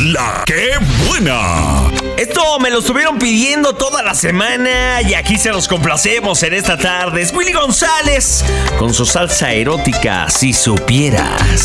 La que buena. Esto me lo estuvieron pidiendo toda la semana y aquí se los complacemos en esta tarde. Es Willy González con su salsa erótica, Si Supieras.